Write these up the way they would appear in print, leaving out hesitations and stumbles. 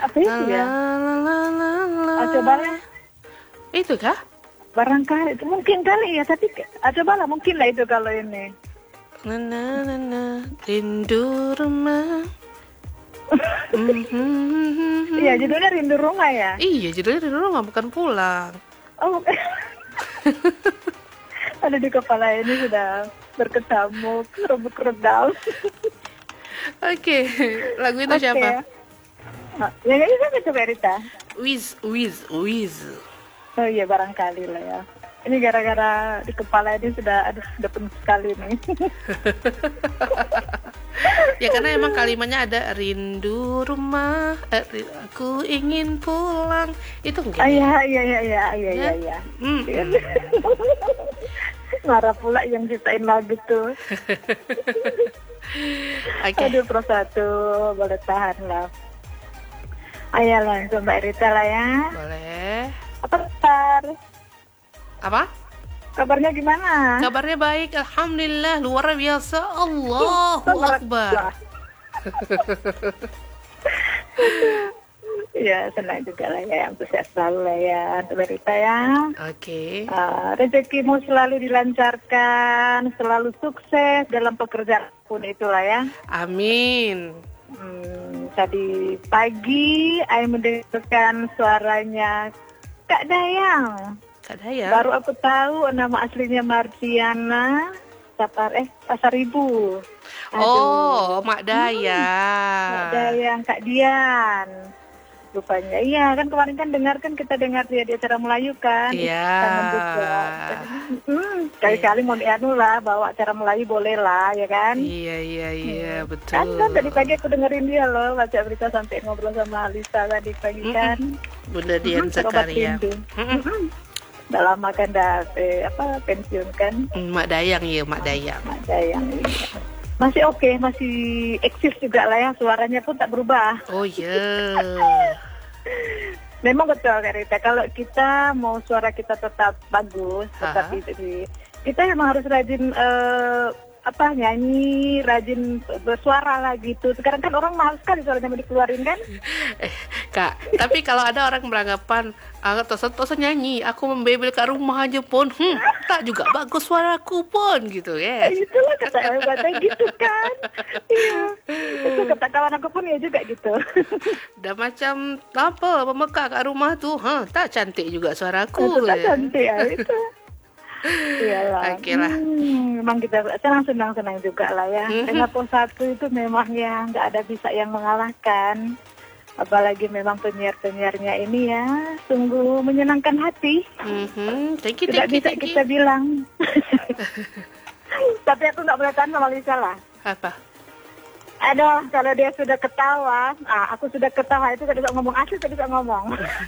Apa itu ya? Cobalah. Itu kah? Barangkali itu mungkin kali ya, tapi cobalah mungkin lah itu kalau ini. Rindu rumah. Iya, judulnya Rindu Rumah ya? Iya, judulnya Rindu Rumah, bukan pulang. Oh, ada di kepala ini sudah berkecamuk, redam. Oke, lagu itu siapa? Yang ini kan itu Berita. Wiz. Oh iya, barangkali lah ya. Ini gara-gara di kepala ini sudah penuh sekali nih. Ya karena emang kalimatnya ada rindu rumah, aku ingin pulang. Itu mungkin. Iya. Marah pula yang ciptain lagu tuh. Okay. Aduh, pro satu, boleh tahan lah. Ayo langsung Mbak Rita lah ya. Boleh. Apa kabar? Apa? Kabarnya gimana? Kabarnya baik, alhamdulillah, luar biasa. Allahu Akbar. Ya, senang juga lah ya, sukses selalu lah ya, Mbak Rita ya. Oke. Rezekimu selalu dilancarkan, selalu sukses dalam pekerjaan pun itulah ya. Amin. Tadi pagi, saya mendengarkan suaranya Kak Dayang. Baru aku tahu nama aslinya Marciana Pasaribu. Oh, Mak Dayang. Mak Dayang, Kak Dian. Rupanya iya kan, kemarin kan kita dengar dia di acara Melayu kan. Iya. Kali-kali mau dianu lah, bawa acara Melayu boleh lah ya kan. Iya betul. Kan tadi pagi aku dengerin dia loh, baca berita sampai ngobrol sama Alisa tadi pagi kan. Bunda Dian Zakaria. Udah lama kan pensiun kan. Mak Dayang ya, Mak Dayang. Mak Dayang iya. Masih oke, masih eksis juga lah ya, suaranya pun tak berubah. Oh iya. Memang betul Kak Rita, kalau kita mau suara kita tetap bagus, kita memang harus rajin nyanyi, rajin bersuara lah gitu. Sekarang kan orang mahal sekali suaranya mau dikeluarin kan. Kak, tapi kalau ada orang beranggapan tosa nyanyi, aku membebel ke rumah aja pun, tak juga bagus suaraku pun gitu ya. Itulah kata gitu kan. Iya. Itu kata kawan aku pun ya juga gitu. Dah macam apa pemekak kat rumah tu, tak cantik juga suaraku. Itu tak cantik ya itu. Iyalah. Oke lah. Memang kita senang juga lah ya. Dengan Pro 1 itu memang yang nggak ada bisa yang mengalahkan. Apalagi memang penyiar-penyiarnya ini ya, sungguh menyenangkan hati. Thank you. Kita bilang. Tapi aku nggak boleh tahan sama Lisa lah. Apa? Aduh, kalau dia sudah ketawa, aku sudah ketawa itu tidak bisa ngomong, asli tidak bisa ngomong.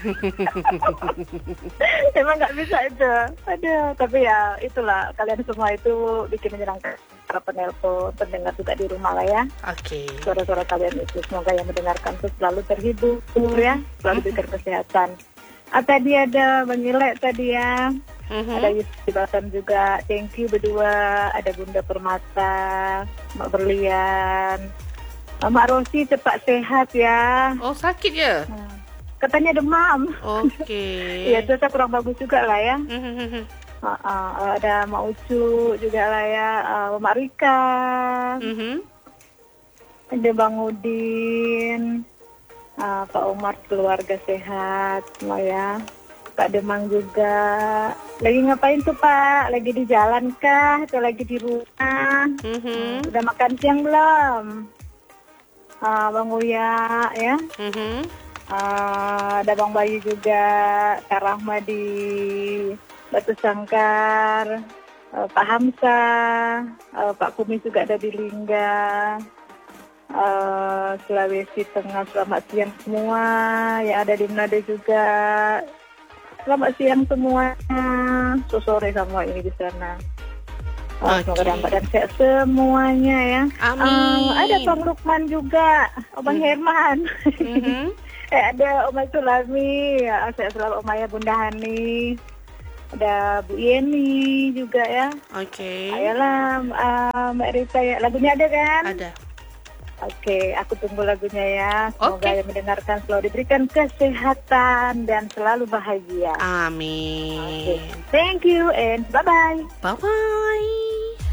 Emang nggak bisa itu. Aduh, tapi ya itulah, kalian semua itu bikin menyenangkan. Para penelpon, pendengar juga di rumah lah ya. Oke. Suara-suara kalian itu, semoga yang mendengarkan itu selalu terhibur ya, selalu diberikan kesehatan. Tadi ada Bang Ilek tadi ya. Ada Yusuf Basan juga, thank you berdua. Ada Bunda Permata, Mak Berlian, Mak Rosi cepat sehat ya. Oh sakit ya? Katanya demam. Oke. Ya cuaca kurang bagus juga lah ya. Ada Mak Ucu juga lah ya, Mak Rika, ada Bang Udin, Pak Umar keluarga sehat semua ya. Pak Demang juga. Lagi ngapain tuh Pak? Lagi di jalan kah? Atau lagi di rumah? Udah makan siang belum? Bang Uya ya. Ada Bang Bayu juga. Kak Rahma di Batu Sangkar. Pak Hamsa. Pak Kumi juga ada di Lingga. Sulawesi Tengah, selamat siang semua. Yang ada di Manado juga. Selamat siang semuanya. Sore sama ini di sana. Semoga dalam keadaan sehat semuanya ya. Amin. Ada Bang Lukman juga, Bang Herman. Ada Oma Sulami, sehat selalu Oma ya, Bunda Hani. Ada Bu Yeni juga ya. Oke. Ayolah Mbak Rita ya. Lagunya ada kan? Ada. Oke, aku tunggu lagunya ya. Semoga Oke. yang mendengarkan selalu diberikan kesehatan dan selalu bahagia. Oke. Amin. Thank you and bye-bye. Bye-bye.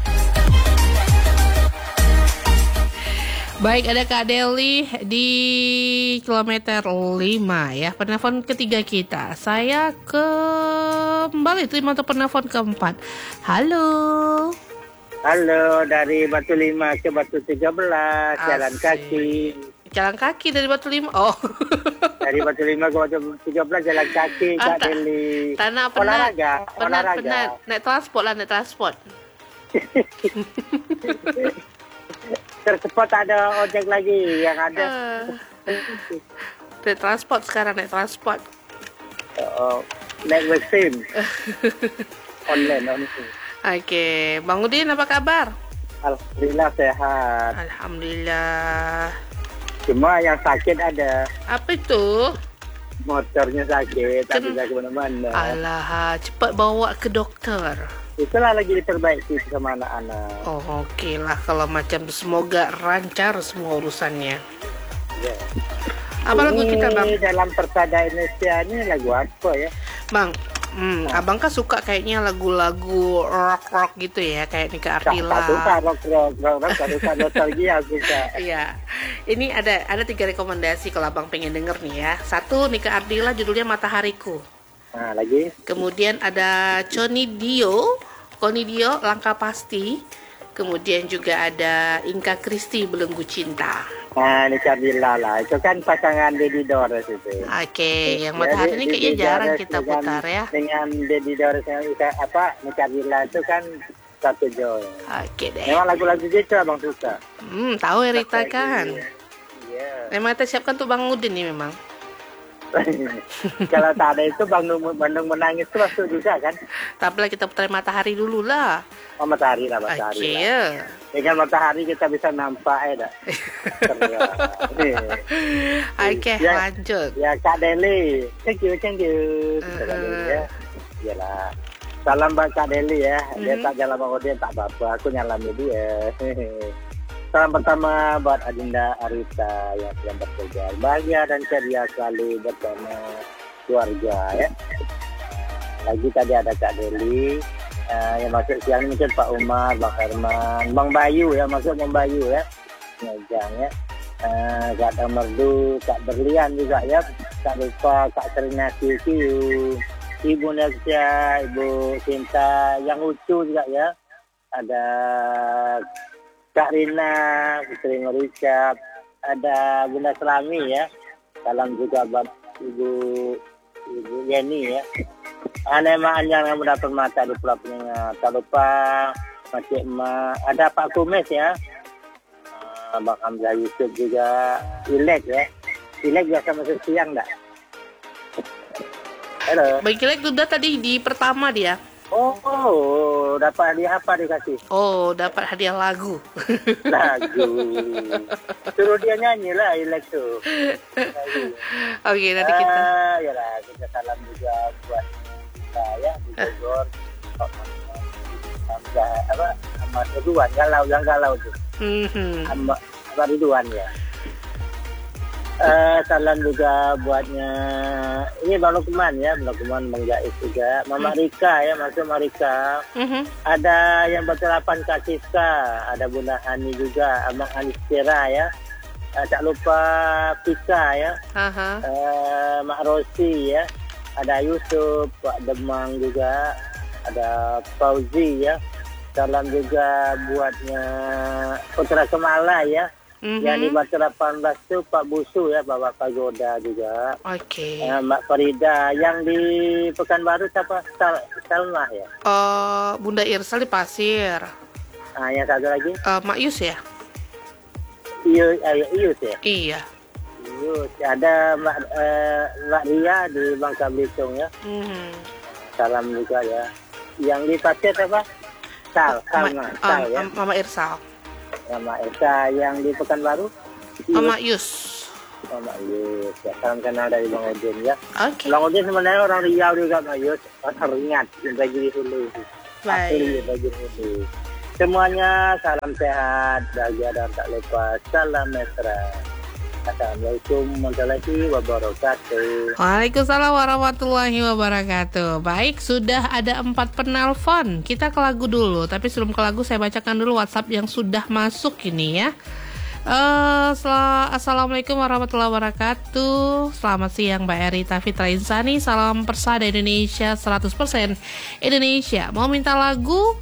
Baik, ada Kak Deli di kilometer 5 ya. Penelpon ketiga kita. Saya kembali terima untuk penelpon keempat. Halo. Halo, dari Batu 5 ke Batu 13, jalan Asik. kaki. Jalan kaki dari Batu 5. Oh. Dari Batu 5 ke Batu 13, jalan kaki, Kak Deli. Tanah penat. Olahraga. Penat. Naik transport lah, naik transport. Tercepat ada ojek lagi yang ada. Naik transport sekarang, naik transport. Naik vaksin. Online. Oke, Bang Udin apa kabar? Alhamdulillah sehat. Alhamdulillah. Cuma yang sakit ada. Apa itu? Motornya sakit, tapi tidak kemana-mana. Alah, cepat bawa ke dokter. Itulah lagi diperbaiki sama anak-anak. Oh, oke lah kalau macam itu. Semoga lancar semua urusannya. Ya. Apa lagu kita, Bang? Dalam Persada Indonesia ini lagu apa ya? Bang, Abang kan suka kayaknya lagu-lagu rock gitu ya, kayak Nika Ardila. Suka rock, suka nostalgia suka. Iya, ini ada 3 rekomendasi kalau Abang pengen denger nih ya. 1, Nika Ardila judulnya Matahariku. Nah, lagi. Kemudian ada Conny Dio, Langkah Pasti. Kemudian juga ada Inka Kristi, Belenggu Cinta. Nah, ini Cardila lah. Itu kan pasangan Dedi Dores itu. Oke, yang Matahari ini kayaknya jarang kita putar ya. Dengan Dedi Dores yang ini Cardila itu kan satu joy. Oke deh. Memang lagu-lagu gitu Abang suka. Tahu Erita kan. Iya. Memang kita siapkan tuh Bang Udin nih memang. Kalau tak ada itu Bandung menangis itu masuk juga kan. Tapi lah kita putar Matahari dulu lah. Oh, matahari lah, matahari Oke lah. ya. Dengan matahari kita bisa nampak ya dah. Oke, Ya. lanjut. Ya Kak Deli, thank you. Ya. Iyalah. Salam buat Kak Deli ya. Dia tak jalan sama dia tak apa-apa. Aku nyalami dia. Salam pertama buat Adinda Arita yang sedang bekerja bahagia dan ceria selalu bersama keluarga ya. Lagi tadi ada Kak Deli. Yang masuk siang ini mungkin Pak Umar, Bang Herman, Bang Bayu ya, masuk Bang Bayu ya. Ngejang ya. Kak Damerdu, Kak Berlian juga ya. Tak lupa Kak Serina Kiu, Ibu Nesya, Ibu Cinta, yang lucu juga ya. Ada Kak Rina, Putri Richard, ada Bunda Selami ya. Salam juga buat Ibu Yeni ya. Anema Anjang yang mendapat mata di Pulau Penyengat. Tak lupa Makcik Emak, ada Pak Kumis ya. Bang Hamzah Yusuf juga. Ilek ya. Ilek biasa masuk siang tak? Halo. Bang Kilek udah tadi di pertama dia. Oh, dapat hadiah apa dikasih? Oh, dapat hadiah lagu. Lagu. Suruh dia nyanyi lah Ilek tuh. Oke, nanti kita. Yalah, kita salam juga buat kita ya di Bogor. Ahmad Ridwan, galau tuh. Ahmad Ridwan ya. Salam juga buatnya ini Bang Lukman ya, Bang Lukman, Bang Jais juga, Mama Rika ya, masuk Marika. Ada yang berterapan Kak Siska, ada Bunda Hani juga, Abang Anistira ya. Tak lupa Pika ya. Mak Rosi ya. Ada Yusuf, Pak Demang juga, ada Fauzi ya. Salam juga buatnya Putra Kemala ya. Yang di Batu 18 itu Pak Busu ya, Bapak Pagoda juga. Oke. Mbak Farida. Yang di Pekanbaru siapa? Salma ya. Bunda Irsal di Pasir. Yang satu lagi? Mak Yus ya? Iyus ya? Iya. Iyus. Ada Mbak Ria di Bangka Belitung ya. Salam juga ya. Yang di Pasir apa? Salma ya. Mama Irsal. Sama Esa yang di Pekanbaru. Mama Yus. Mama Yus. Ya, salam kenal dari Bang Udin ya. Oke. Bang Udin sebenarnya orang Riau juga, Bang Yus. Orang Ringat, bagi dulu. Baik. Bagi dulu. Semuanya salam sehat, bahagia dan tak lupa salam mesra. Assalamualaikum warahmatullahi wabarakatuh. Waalaikumsalam warahmatullahi wabarakatuh. Baik, sudah ada 4 penelpon. Kita ke lagu dulu. Tapi sebelum ke lagu saya bacakan dulu WhatsApp yang sudah masuk ini ya. Assalamualaikum warahmatullahi wabarakatuh. Selamat siang Mbak Erita Fitra Insani. Salam Persada Indonesia 100% Indonesia. Mau minta lagu?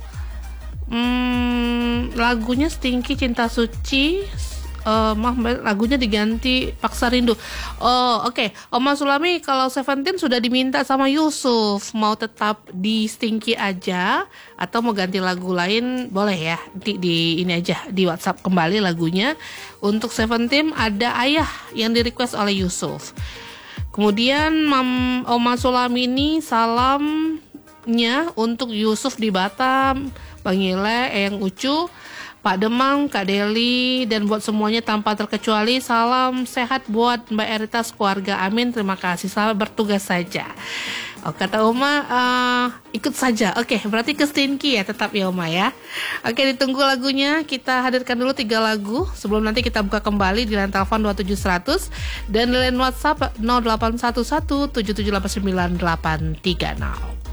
Lagunya Stinky Cinta Suci. Lagunya diganti Paksa Rindu. Oke. Oma Sulami, kalau Seventeen sudah diminta sama Yusuf, mau tetap di Stinky aja atau mau ganti lagu lain, boleh ya. Di ini aja di WhatsApp kembali lagunya. Untuk Seventeen ada Ayah yang di request oleh Yusuf. Kemudian Oma Sulami ini salamnya untuk Yusuf di Batam, Bang Ile, Eyang Ucu, Pak Demang, Kak Deli, dan buat semuanya tanpa terkecuali salam sehat buat Mbak Erita keluarga. Amin, terima kasih. Selamat bertugas saja. Kata Oma, ikut saja. Oke, berarti ke Stinky ya, tetap ya Oma ya. Oke, ditunggu lagunya. Kita hadirkan dulu 3 lagu sebelum nanti kita buka kembali di line telepon 27100 dan di line WhatsApp 0811 7789 830.